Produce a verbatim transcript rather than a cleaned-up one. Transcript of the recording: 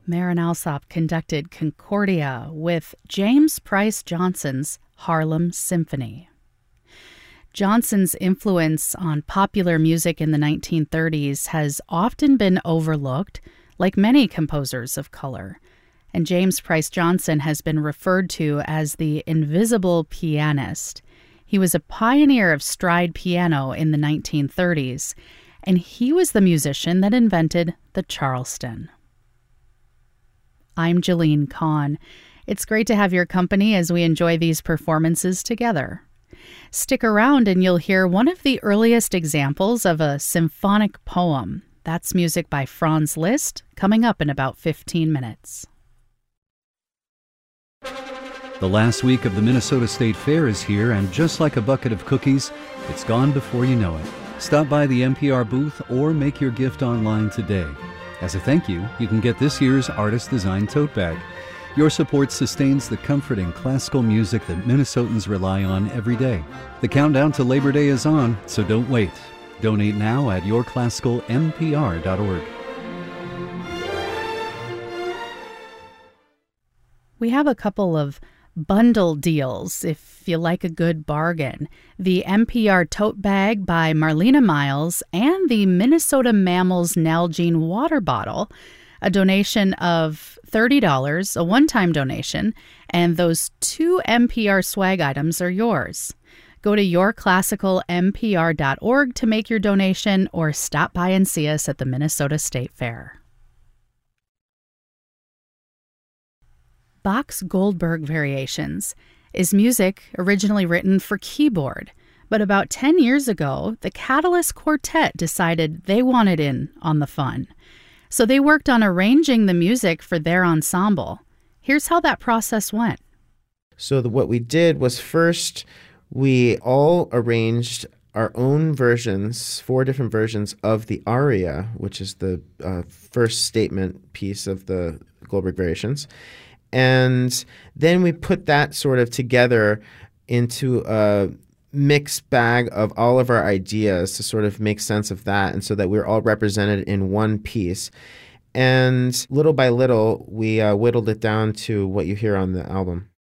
Marin Alsop conducted Concordia with James Price Johnson's Harlem Symphony. Johnson's influence on popular music in the nineteen thirties has often been overlooked, like many composers of color, and James Price Johnson has been referred to as the invisible pianist. He was a pioneer of stride piano in the nineteen thirties, and he was the musician that invented the Charleston. I'm Jeline Kahn. It's great to have your company as we enjoy these performances together. Stick around and you'll hear one of the earliest examples of a symphonic poem. That's music by Franz Liszt, coming up in about fifteen minutes. The last week of the Minnesota State Fair is here, and just like a bucket of cookies, it's gone before you know it. Stop by the N P R booth or make your gift online today. As a thank you, you can get this year's artist-designed tote bag. Your support sustains the comfort and classical music that Minnesotans rely on every day. The countdown to Labor Day is on, so don't wait. Donate now at your classical n p r dot org. We have a couple of bundle deals if you like a good bargain. The N P R tote bag by Marlena Miles and the Minnesota Mammals Nalgene water bottle, a donation of thirty dollars, a one-time donation, and those two N P R swag items are yours. Go to your classical n p r dot org to make your donation or stop by and see us at the Minnesota State Fair. Bach's Goldberg Variations is music originally written for keyboard, but about ten years ago, the Catalyst Quartet decided they wanted in on the fun. So they worked on arranging the music for their ensemble. Here's how that process went. So the, what we did was first we all arranged our own versions, four different versions of the aria, which is the uh, first statement piece of the Goldberg Variations. And then we put that sort of together into a mixed bag of all of our ideas to sort of make sense of that, and so that we're all represented in one piece. And little by little, we uh, whittled it down to what you hear on the album.